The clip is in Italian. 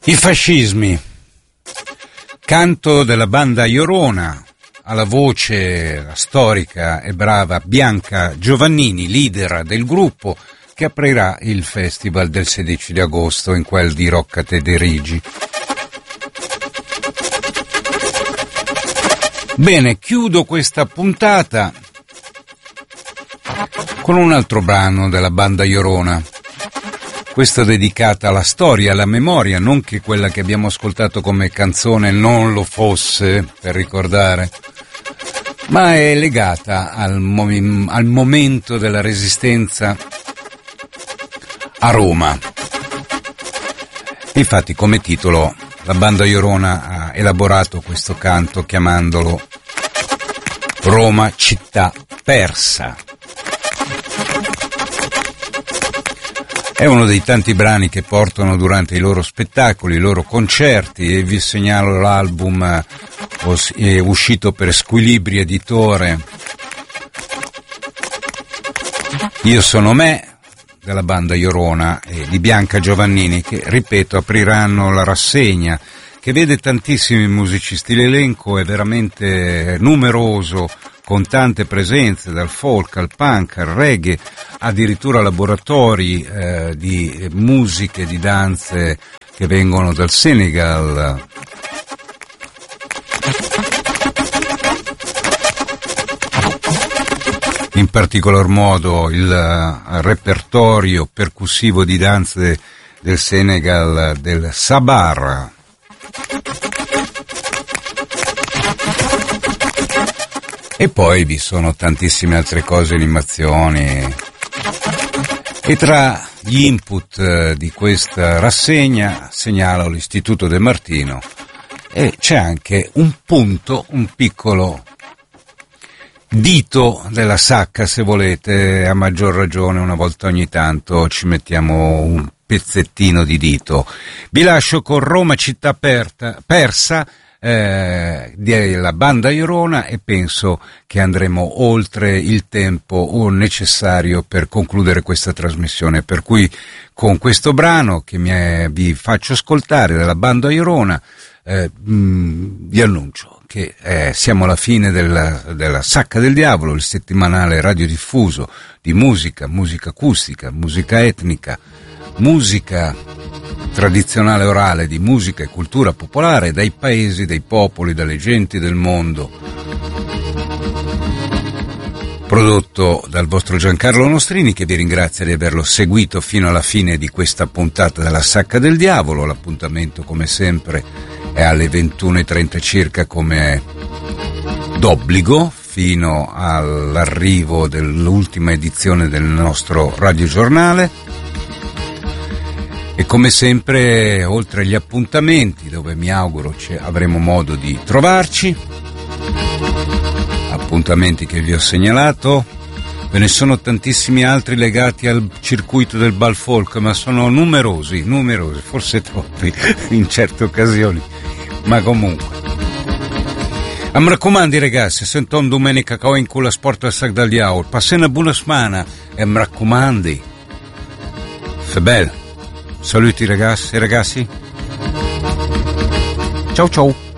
I fascismi. Canto della banda Llorona, alla voce la storica e brava Bianca Giovannini, leader del gruppo, che aprirà il festival del 16 di agosto in quel di Rocca Tederigi. Bene, chiudo questa puntata con un altro brano della banda Llorona. Questa dedicata alla storia, alla memoria, non che quella che abbiamo ascoltato come canzone non lo fosse, per ricordare, ma è legata al momento della resistenza a Roma. Infatti, come titolo, la banda Llorona ha elaborato questo canto chiamandolo Roma città persa. È uno dei tanti brani che portano durante i loro spettacoli, i loro concerti, e vi segnalo l'album uscito per Squilibri Editore, Io sono me, della banda Llorona e di Bianca Giovannini, che, ripeto, apriranno la rassegna, che vede tantissimi musicisti. L'elenco è veramente numeroso, con tante presenze, dal folk al punk al reggae, addirittura laboratori di musiche, di danze che vengono dal Senegal. In particolar modo il repertorio percussivo di danze del Senegal, del Sabar. E poi vi sono tantissime altre cose, animazioni. E tra gli input di questa rassegna segnalo l'Istituto De Martino, e c'è anche un punto, un piccolo dito della sacca, se volete, a maggior ragione una volta ogni tanto ci mettiamo un pezzettino di dito. Vi lascio con Roma città persa, della banda Llorona, e penso che andremo oltre il tempo necessario per concludere questa trasmissione, per cui con questo brano che vi faccio ascoltare della banda Llorona vi annuncio che siamo alla fine della Sacca del Diavolo, il settimanale radiodiffuso di musica acustica, musica etnica, musica tradizionale orale, di musica e cultura popolare dai paesi, dai popoli, dalle genti del mondo. Prodotto dal vostro Giancarlo Nostrini, che vi ringrazia di averlo seguito fino alla fine di questa puntata della Sacca del Diavolo. L'appuntamento, come sempre, è alle 21:30 circa, come d'obbligo, fino all'arrivo dell'ultima edizione del nostro radiogiornale. E come sempre, oltre agli appuntamenti, dove mi auguro avremo modo di trovarci, appuntamenti che vi ho segnalato, ve ne sono tantissimi altri legati al circuito del bal folk, ma sono numerosi, forse troppi in certe occasioni, ma comunque. Mi raccomando, ragazzi, senton domenica che ho in culo sport al sac dal diavolo, passate una buona settimana e mi raccomandi, fe bel. Saluti ragazzi e ragazzi. Ciao ciao.